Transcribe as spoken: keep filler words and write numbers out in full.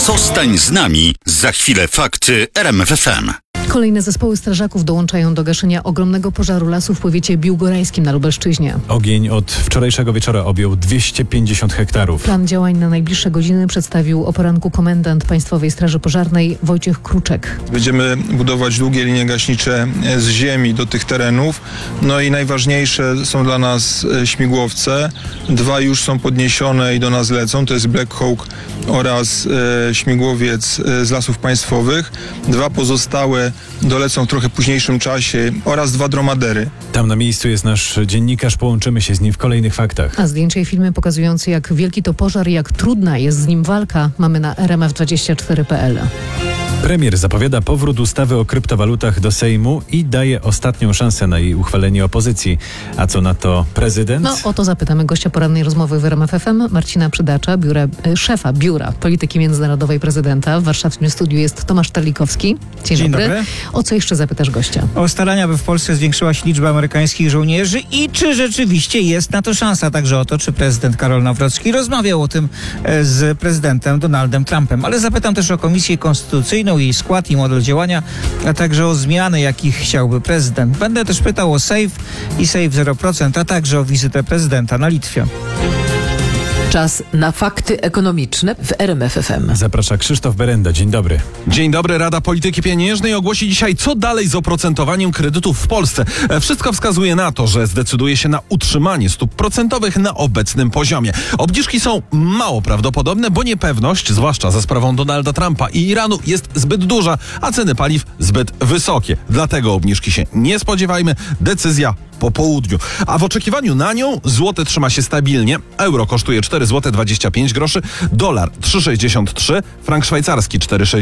Zostań z nami. Za chwilę fakty R M F F M. Kolejne zespoły strażaków dołączają do gaszenia ogromnego pożaru lasu w powiecie biłgorajskim na Lubelszczyźnie. Ogień od wczorajszego wieczora objął dwieście pięćdziesiąt hektarów. Plan działań na najbliższe godziny przedstawił o poranku komendant Państwowej Straży Pożarnej Wojciech Kruczek. Będziemy budować długie linie gaśnicze z ziemi do tych terenów. No i najważniejsze są dla nas śmigłowce. Dwa już są podniesione i do nas lecą. To jest Black Hawk oraz e, śmigłowiec z Lasów Państwowych. Dwa pozostałe dolecą w trochę późniejszym czasie oraz dwa dromadery. Tam na miejscu jest nasz dziennikarz, połączymy się z nim w kolejnych faktach. A zdjęcia i filmy pokazujące, jak wielki to pożar i jak trudna jest z nim walka, mamy na R M F dwadzieścia cztery kropka p l. Premier zapowiada powrót ustawy o kryptowalutach do Sejmu i daje ostatnią szansę na jej uchwalenie opozycji. A co na to prezydent? No o to zapytamy gościa porannej rozmowy w R M F F M, Marcina Przydacza, biura, e, szefa Biura Polityki Międzynarodowej Prezydenta. W warszawskim studiu jest Tomasz Terlikowski. Dzień, Dzień dobry. dobry. O co jeszcze zapytasz gościa? O starania, by w Polsce zwiększyła się liczba amerykańskich żołnierzy i czy rzeczywiście jest na to szansa. Także o to, czy prezydent Karol Nawrocki rozmawiał o tym z prezydentem Donaldem Trumpem. Ale zapytam też o Komisję Konstytucyjną, jej skład i model działania, a także o zmiany, jakich chciałby prezydent. Będę też pytał o Sejf i Sejf zero procent, a także o wizytę prezydenta na Litwie. Czas na fakty ekonomiczne w R M F F M. Zaprasza Krzysztof Berenda. Dzień dobry. Dzień dobry. Rada Polityki Pieniężnej ogłosi dzisiaj, co dalej z oprocentowaniem kredytów w Polsce. Wszystko wskazuje na to, że zdecyduje się na utrzymanie stóp procentowych na obecnym poziomie. Obniżki są mało prawdopodobne, bo niepewność, zwłaszcza za sprawą Donalda Trumpa i Iranu, jest zbyt duża, a ceny paliw zbyt wysokie. Dlatego obniżki się nie spodziewajmy. Decyzja po południu. A w oczekiwaniu na nią złoty trzyma się stabilnie. Euro kosztuje cztery złote dwadzieścia pięć groszy, dolar trzy sześćdziesiąt trzy, frank szwajcarski cztery sześćdziesiąt